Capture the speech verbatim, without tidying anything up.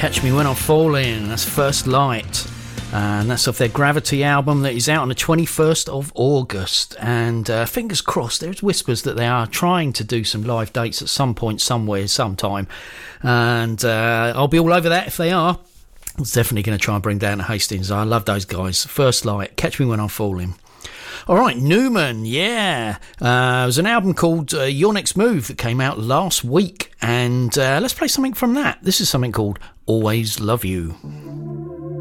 Catch Me When I'm Falling. That's First Light. And that's off their Gravity album that is out on the twenty-first of August. And uh, fingers crossed, there's whispers that they are trying to do some live dates at some point, somewhere, sometime. And uh, I'll be all over that if they are. I was definitely going to try and bring down the Hastings. I love those guys. First Light, Catch Me When I'm Falling. All right, Newman, yeah. Uh, it was an album called uh, Your Next Move that came out last week. And uh, let's play something from that. This is something called Always Love You.